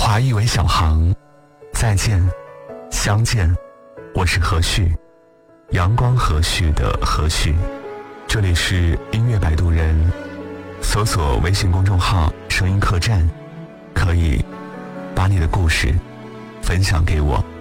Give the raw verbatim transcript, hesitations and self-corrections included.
华裔为小航，再见，相见，我是何旭，阳光何旭的何旭。这里是音乐摆渡人，搜索微信公众号声音客栈，可以把你的故事分享给我。